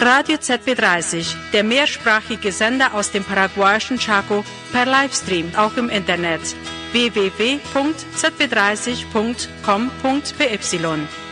Radio ZB30, der mehrsprachige Sender aus dem paraguayischen Chaco, per Livestream, auch im Internet. www.zb30.com.py